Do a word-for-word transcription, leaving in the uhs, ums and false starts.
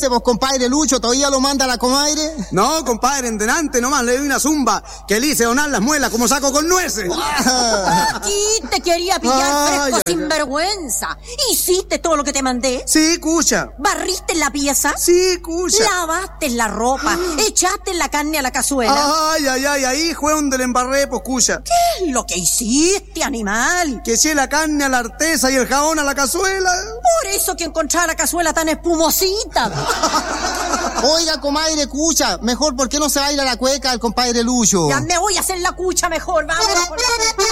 dice, pues, compadre Lucho? ¿Todavía lo manda la comadre? No, compadre, en delante nomás le doy una zumba que le hice donar las muelas como saco con nueces. Aquí te quería pillar Ay, fresco ay, sin vergüenza. ¿Hiciste todo lo que te mandé? Sí, cucha. ¿Barriste la pieza? Sí, cucha. ¿Lavaste la ropa? ¿Echaste la carne a la cazuela? Ay, ay, ay, ahí fue donde le embarré, pues, cucha. ¿Qué es lo que hiciste, animal? Que eché la carne a la artesa y el jabón a la cazuela. Por eso que encontraba la cazuela tan espumosita. Oiga, comadre Cucha, mejor, ¿por qué no se baila la cueca al compadre Lucho? Ya me voy a hacer la cucha mejor, vamos.